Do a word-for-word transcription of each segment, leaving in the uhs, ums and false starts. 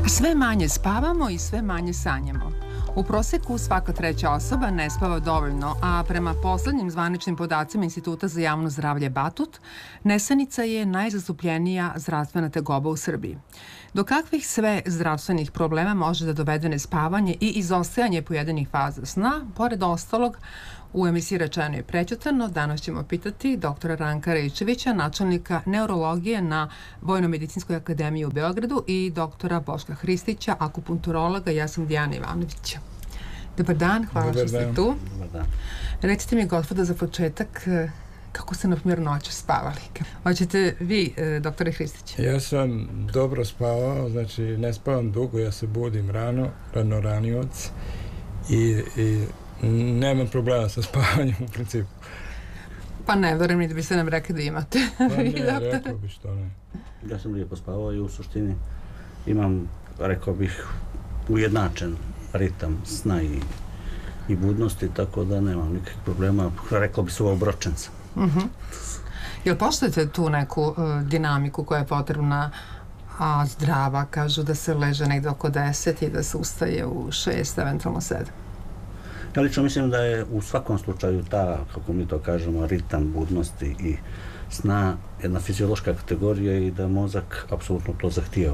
Sve manje spavamo i sve manje sanjamo. U proseku svaka treća osoba ne spava dovoljno, a prema poslednjim zvaničnim podacima Instituta za javno zdravlje Batut, nesanica je najzastupljenija zdravstvena tegoba u Srbiji. Do kakvih sve zdravstvenih problema može da dovede nespavanje i izostajanje pojedinih faza sna, pored ostalog, u emisiji Rečeno i prećutano danas ćemo pitati doktora Ranka Rejčevića, načelnika neurologije na Vojno-medicinskoj akademiji u Beogradu i doktora Boška Hristića, akupunkturologa. Ja sam Dijana Ivanović. Dobar dan, hvala što ste tu. Dobar dan. Recite mi, gospoda, za početak, kako ste, na primjer, noću spavali? Hoćete vi, doktore Hristić? Ja sam dobro spavao, znači ne spavam dugo, ja se budim rano, rano ranioc i, i nemam problema sa spavanjem u principu. Pa ne, verujem ni da biste nam rekli da imate. Pa ne, rekao bi što ne. Ja sam lijepo spavao i u suštini imam, rekao bih, ujednačen ritam sna i, i budnosti, tako da nemam nikakvih problema. Rekao bi se obročen sam. Uh-huh. Jel poštujete tu neku uh, dinamiku koja je potrebna, a zdrava, kažu da se leže negde oko deset i da se ustaje u šest, eventualno sedam? Ja lično mislim da je u svakom slučaju ta, kako mi to kažemo, ritam budnosti i sna jedna fiziološka kategorija i da mozak apsolutno to zahtijeva.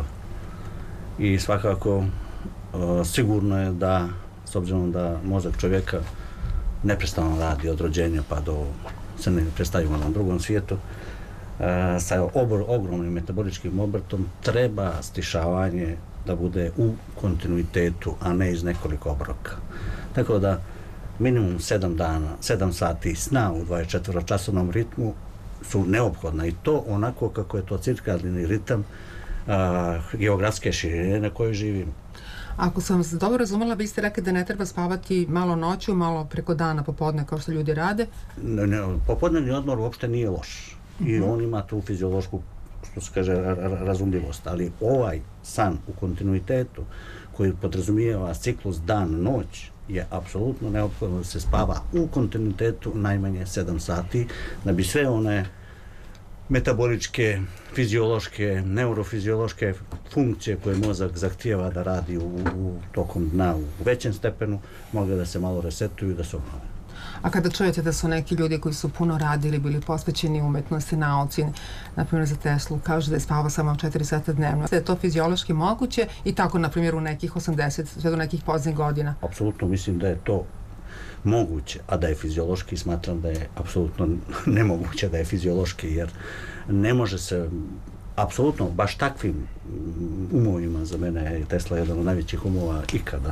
I svakako sigurno je da, s obzirom da mozak čovjeka neprestano radi od rođenja pa do se ne predstavimo na drugom svijetu, sa obor, ogromnim metaboličkim obrtom treba stišavanje da bude u kontinuitetu, a ne iz nekoliko obroka. Tako da minimum sedam dana, sedam sati sna u dvadesetčetvoročasovnom ritmu su neophodna i to onako kako je to cirkadni ritam a, geografske širine na kojoj živimo. Ako sam vas dobro razumela, vi ste rekli da ne treba spavati malo noću, malo preko dana, popodne, kao što ljudi rade? Ne, ne, popodnevni odmor uopšte nije loš. Uh-huh. I on ima tu fiziološku, što se kaže, razumljivost. Ali ovaj san u kontinuitetu, koji podrazumijeva ciklus dan-noć, je apsolutno neophodno da se spava u kontinuitetu najmanje sedam sati, da bi sve one metaboličke, fiziološke, neurofiziološke funkcije koje mozak zahtijeva da radi u, u tokom dna u većem stepenu, mogu da se malo resetuju i da se obnove. A kada čujete da su neki ljudi koji su puno radili, bili posvećeni umetnosti, nauci, na primjer za Teslu, kažu da je spavao samo četiri sata dnevno, da je to fiziološki moguće i tako, na primjer, u nekih osamdeset, sve do nekih poznih godina? Apsolutno mislim da je to moguće, a da je fiziološki, smatram da je apsolutno nemoguće da je fiziološki, jer ne može se apsolutno baš takvim umovima, za mene je Tesla jedan od najvećih umova ikada,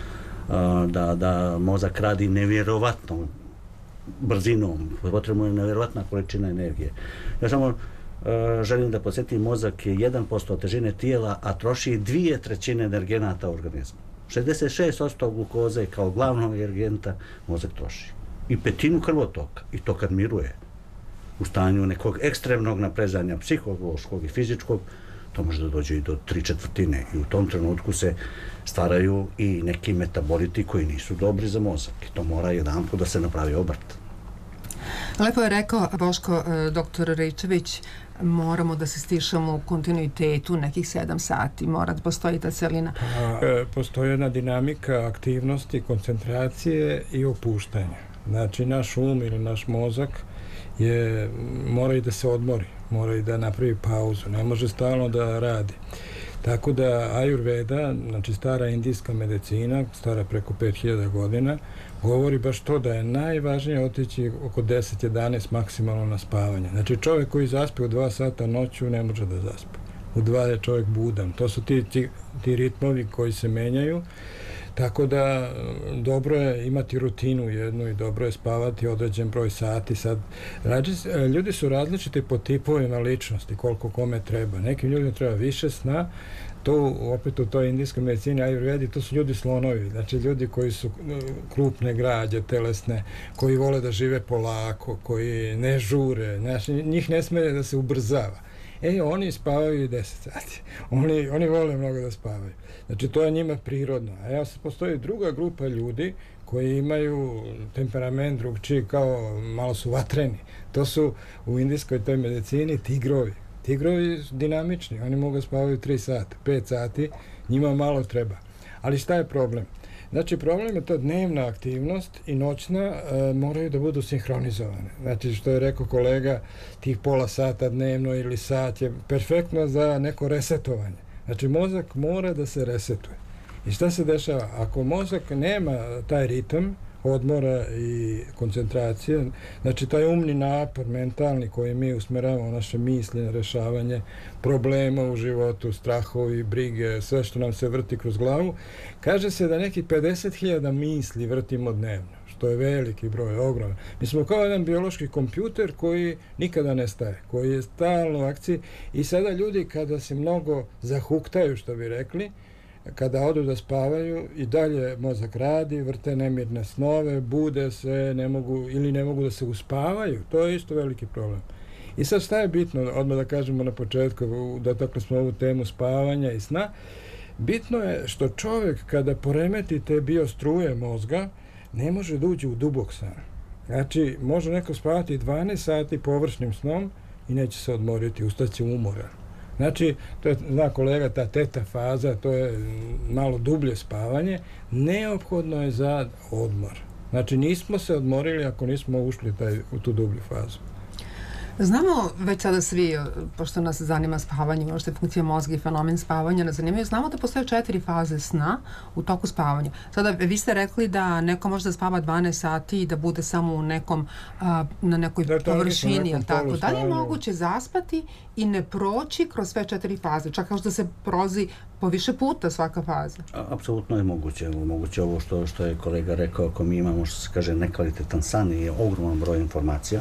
da, da mozak radi nevjerovatnom brzinom, potrebno je nevjerovatna količina energije. Ja samo uh, želim da podsjetim, mozak je jedan posto težine tijela, a troši dvije trećine energenata u organizmu. šezdeset šest posto glukoze kao glavnog energenta mozak troši. I petinu krvotoka, i to kad miruje. U stanju nekog ekstremnog naprezanja psihološkog i fizičkog, to može da dođe i do tri četvrtine i u tom trenutku se stvaraju i neki metaboliti koji nisu dobri za mozak i to mora jedanput da se napravi obrt. Lepo je rekao Boško, doktor Rejčević, moramo da se stišamo u kontinuitetu nekih sedam sati, mora da postoji ta celina. Pa, postoji jedna dinamika aktivnosti, koncentracije i opuštanja. Znači, naš um ili naš mozak je, mora i da se odmori, mora i da napravi pauzu, ne može stalno da radi. Tako da Ajurveda, znači stara indijska medicina, stara preko pet hiljada godina, govori baš to da je najvažnije otići oko deset jedanaest maksimalno na spavanje. Znači čovjek koji zaspe u dva sata noću ne može da zaspe. U dva je čovjek budan. To su ti, ti, ti ritmovi koji se menjaju. Tako da dobro je imati rutinu jednu i dobro je spavati određen broj sati. Sad, ljudi su različiti po tipovima ličnosti, koliko kome treba. Nekim ljudima treba više sna, to opet u toj indijskoj medicini, ajurvedi, to su ljudi slonovi, znači ljudi koji su krupne građe, telesne, koji vole da žive polako, koji ne žure, znači njih ne smije da se ubrzava. E, oni spavaju i deset sati. Oni, oni vole mnogo da spavaju. Znači, to je njima prirodno. A ja se postoji druga grupa ljudi koji imaju temperament drugčiji, kao malo su vatreni. To su u indijskoj toj medicini tigrovi. Tigrovi su dinamični, oni mogu spavaju tri sata, pet sati, njima malo treba. Ali šta je problem? Znači, problem je to dnevna aktivnost i noćna e, moraju da budu sinhronizovane. Znači, što je rekao kolega, tih pola sata dnevno ili sat je perfektno za neko resetovanje. Znači, mozak mora da se resetuje. I šta se dešava? Ako mozak nema taj ritam odmora i koncentracije, znači taj umni napor, mentalni koji mi usmeravamo naše misli na rešavanje problema u životu, strahovi, brige, sve što nam se vrti kroz glavu, kaže se da nekih pedeset hiljada misli vrtimo dnevno, što je veliki broj, ogroman. Mi smo kao jedan biološki kompjuter koji nikada ne staje, koji je stalno u akciji i sada ljudi kada se mnogo zahuktaju, što bi rekli, kada odu da spavaju i dalje mozak radi, vrte nemirne snove, bude se, ne mogu, ili ne mogu da se uspavaju, to je isto veliki problem. I sad šta je bitno, odmah da kažemo na početku, dotakli smo ovu temu spavanja i sna, bitno je što čovjek kada poremeti te biostruje mozga, ne može da uđe u dubok san. Znači, može neko spavati dvanaest sati površnim snom i neće se odmoriti, ustaće umoran. Znači, to je, zna kolega, ta teta faza, to je malo dublje spavanje, neophodno je za odmor. Znači, nismo se odmorili ako nismo ušli taj, u tu dublju fazu. Znamo već sada svi, pošto nas zanima spavanje, možete funkcija mozga i fenomen spavanja nas zanimaju, znamo da postoje četiri faze sna u toku spavanja. Sada, vi ste rekli da neko može da spava dvanaest sati i da bude samo u nekom, a, na nekoj da, površini, nekom tako. Da li je moguće zaspati i ne proći kroz sve četiri faze? Čak kao što se prolazi po više puta svaka faza. A, apsolutno je moguće. Moguće ovo što, što je kolega rekao, ako mi imamo, što se kaže, nekvalitetan san i ogroman broj informacija,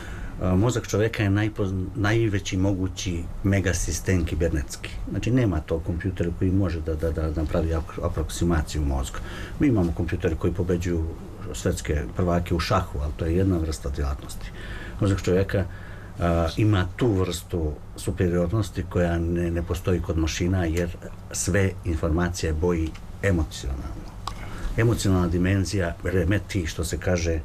mozak čovjeka je najpoz, najveći mogući megasistem kibernetski. Znači, nema to kompjutera koji može da, da, da napravi aproksimaciju mozga. Mi imamo kompjutere koji pobeđuju svetske prvake u šahu, ali to je jedna vrsta djelatnosti. Mozak čovjeka a, ima tu vrstu superiornosti koja ne, ne postoji kod mašina, jer sve informacije boji emocionalno. Emocionalna dimenzija remeti, što se kaže,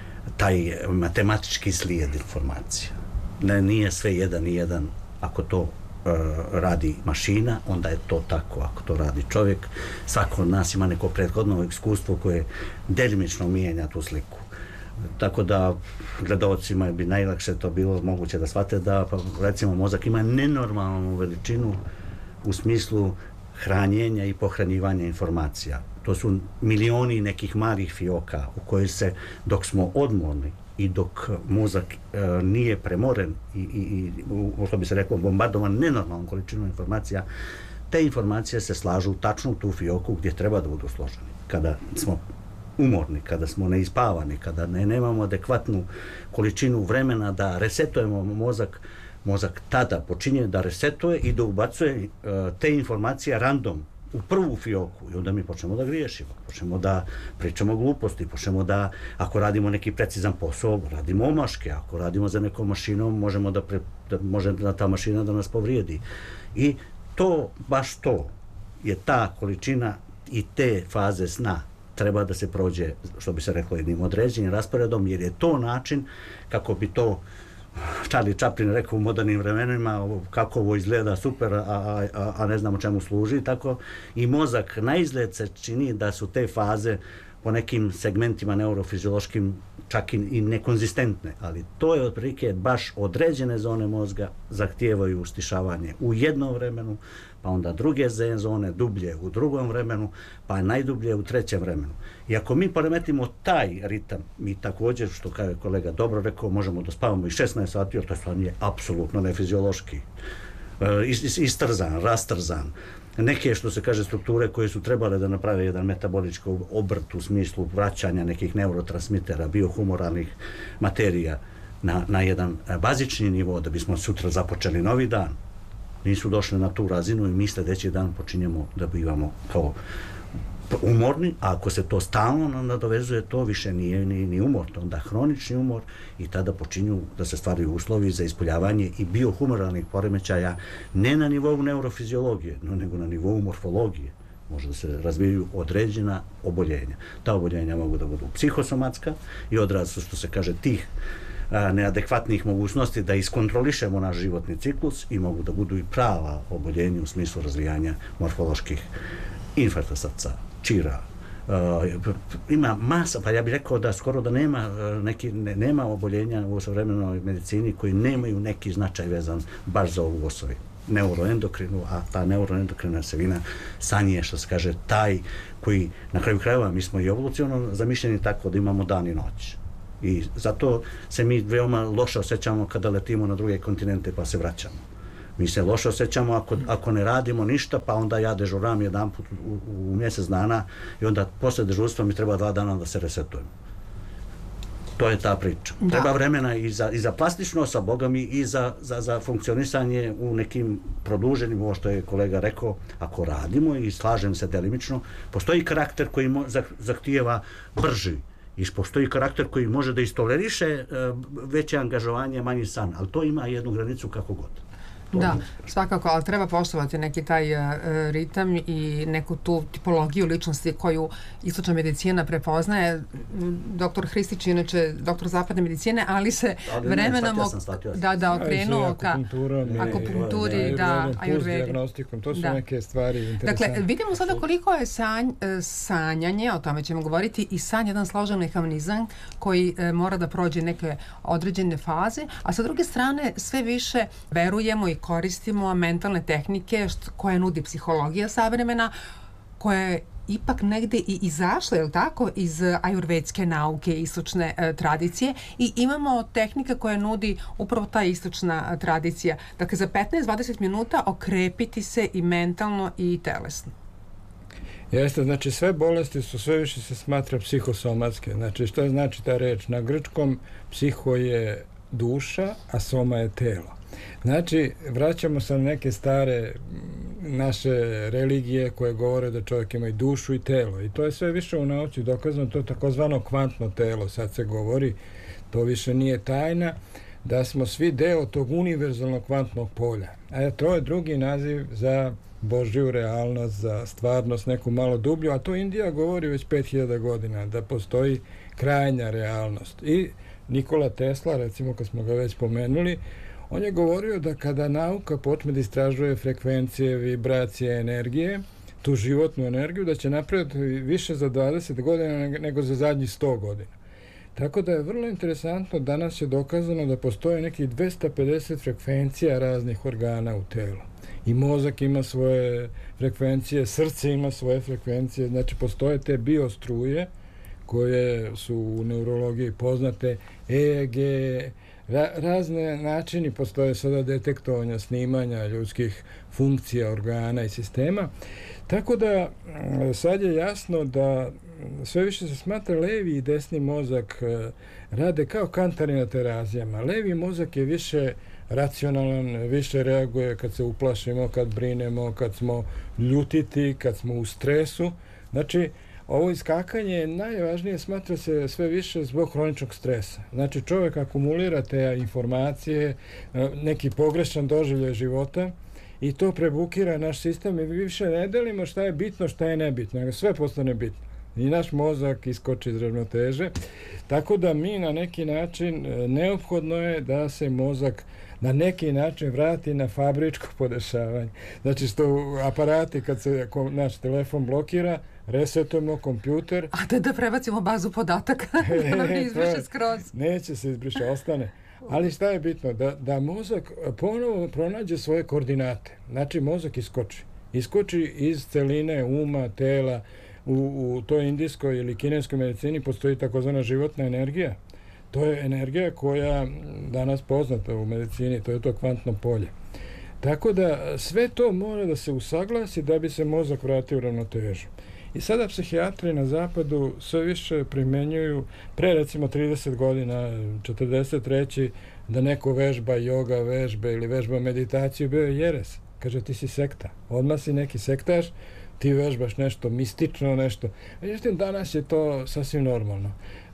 taj matematički slijed informacija. Ne, nije sve jedan i jedan. Ako to uh, radi mašina, onda je to tako. Ako to radi čovjek, svako od nas ima neko prethodno iskustvo koje delimično mijenja tu sliku. Tako da gledalcima bi najlakše to bilo moguće da shvate da, pa, recimo, mozak ima nenormalnu veličinu u smislu hranjenja i pohranjivanja informacija. To su milioni nekih malih fioka u kojoj se, dok smo odmorni i dok mozak e, nije premoren i, i, i u, što bi se reklo, bombardovan nenormalnom količinom informacija, te informacije se slažu tačno u tu fioku gdje treba da budu složeni. Kada smo umorni, kada smo neispavani, kada ne, nemamo adekvatnu količinu vremena da resetujemo mozak, mozak tada počinje da resetuje i da ubacuje e, te informacije random u prvu fioku i onda mi počnemo da griješimo, počnemo da pričamo gluposti, počnemo da, ako radimo neki precizan posao, radimo omaške, ako radimo za nekom mašinom, možemo da, pre, da može da ta mašina da nas povrijedi. I to, baš to, je ta količina i te faze sna treba da se prođe, što bi se reklo, jednim određenim rasporedom, jer je to način kako bi to Charlie Chaplin rekao u modernim vremenima, kako ovo izgleda super, a, a, a ne znamo čemu služi, tako i mozak na izgled se čini da su te faze po nekim segmentima neurofiziološkim čak i, i nekonzistentne, ali to je otprilike baš određene zone mozga zahtijevaju stišavanje u jednom vremenu, pa onda druge zone dublje u drugom vremenu, pa najdublje u trećem vremenu. I ako mi poremetimo taj ritam, mi također, što kao je kolega dobro rekao, možemo da spavamo i šesnaest sati, jer to stvarno je apsolutno nefiziološki. E, istrzan, rastrzan. Neke, što se kaže, strukture koje su trebale da naprave jedan metabolički obrt u smislu vraćanja nekih neurotransmitera, biohumoralnih materija na, na jedan bazični nivo da bismo sutra započeli novi dan, nisu došli na tu razinu i mi sljedeći dan počinjemo da bivamo kao umorni, a ako se to stalno nadovezuje, to više nije ni, ni umor, to onda hronični umor i tada počinju da se stvaraju uslovi za ispoljavanje i biohumoralnih poremećaja ne na nivou neurofiziologije, no, nego na nivou morfologije. Može da se razvijaju određena oboljenja. Ta oboljenja mogu da budu psihosomatska i odraz su, što se kaže, tih a, neadekvatnih mogućnosti da iskontrolišemo naš životni ciklus i mogu da budu i prava oboljenja u smislu razvijanja morfoloških infarkta srca, čira. Uh, ima masa, pa ja bih rekao da skoro da nema uh, neki, ne, nema oboljenja u savremenoj medicini koji nemaju neki značaj vezan baš za ovu osobi neuroendokrinu, a ta neuroendokrina sevina san je, što se kaže, taj koji, na kraju krajeva, mi smo i evolucionalno zamišljeni tako da imamo dan i noć. I zato se mi veoma loše osjećamo kada letimo na druge kontinente pa se vraćamo. Mi se loše osjećamo ako, ako ne radimo ništa, pa onda ja dežuram jedan put u, u mjesec dana i onda posle dežurstva mi treba dva dana da se resetujem. To je ta priča. Da. Treba vremena i za, i za plastičnost, a boga mi i za, za, za funkcionisanje u nekim produženim, ovo što je kolega rekao, ako radimo i slažem se delimično, postoji karakter koji mo, zahtijeva brži i postoji karakter koji može da istoleriše veće angažovanje, manji san, ali to ima jednu granicu kako god. Da, svakako, ali treba poštovati neki taj uh, ritam i neku tu tipologiju ličnosti koju istočna medicina prepoznaje. Doktor Hristić je inače doktor zapadne medicine, ali se ali vremenom ne, shvatio sam, shvatio da, da okrenuo ka akupunkturi, da, ajurvedi. To su da. neke stvari interesantne. Dakle, vidimo sada koliko je sanj, sanjanje, o tome ćemo govoriti, i san jedan složen mehanizam koji e, mora da prođe neke određene faze, a sa druge strane sve više verujemo i koristimo mentalne tehnike što, koje nudi psihologija savremena, koja je ipak negde i izašla, je li tako, iz ajurvedske nauke, istočne e, tradicije, i imamo tehnike koje nudi upravo ta istočna tradicija. Dakle, za petnaest do dvadeset minuta okrepiti se i mentalno i telesno. Jeste, znači sve bolesti su sve više se smatra psihosomatske. Znači, što znači ta reč? Na grčkom psiho je duša, a soma je telo. Znači, vraćamo se na neke stare naše religije koje govore da čovjek ima i dušu i telo. I to je sve više u nauci dokazano, to je takozvano kvantno telo, sad se govori, to više nije tajna, da smo svi deo tog univerzalnog kvantnog polja. A to je drugi naziv za Božju realnost, za stvarnost neku malo dublju, a to Indija govori već pet hiljada godina, da postoji krajnja realnost. I Nikola Tesla, recimo, kad smo ga već pomenuli, on je govorio da kada nauka počne da istražuje frekvencije, vibracije, energije, tu životnu energiju, da će napraviti više za dvadeset godina nego za zadnjih sto godina. Tako da je vrlo interesantno, danas je dokazano da postoje nekih dvesta pedeset frekvencija raznih organa u telu. I mozak ima svoje frekvencije, srce ima svoje frekvencije, znači postoje te biostruje koje su u neurologiji poznate, E E G, Ra, razne načini postoje sada detektovanja, snimanja ljudskih funkcija, organa i sistema. Tako da sad je jasno da sve više se smatra levi i desni mozak rade kao kantari na terazijama. Levi mozak je više racionalan, više reaguje kad se uplašimo, kad brinemo, kad smo ljutiti, kad smo u stresu. Znači, ovo iskakanje najvažnije smatra se sve više zbog hroničnog stresa. Znači, čovjek akumulira te informacije, neki pogrešan doživljaj života i to prebukira naš sistem i više ne delimo šta je bitno, šta je nebitno, nego sve postane bitno. I naš mozak iskoči iz ravnoteže. Tako da mi na neki način neophodno je da se mozak na neki način vrati na fabričko podešavanje. Znači, što aparati kad se naš telefon blokira, resetujemo kompjuter. A da da prebacimo bazu podataka, da nam ne izbriše skroz. Neće se izbriše, ostane. Ali šta je bitno? Da, da mozak ponovo pronađe svoje koordinate. Znači, mozak iskoči. Iskoči iz celine uma, tela. U, u toj indijskoj ili kineskoj medicini postoji takozvana životna energija. To je energija koja danas poznata u medicini, to je to kvantno polje. Tako da sve to mora da se usaglasi da bi se mozak vratio u ravnotežu. I sada psihijatri na zapadu sve više primenjuju, pre recimo trideset godina, četrdeset treći da neko vežba yoga vežbe ili vežba meditaciju, bio je jeres. Kaže, ti si sekta. Odmah si neki sektaš, ti vežbaš nešto mistično, nešto. Međutim, danas je to sasvim normalno.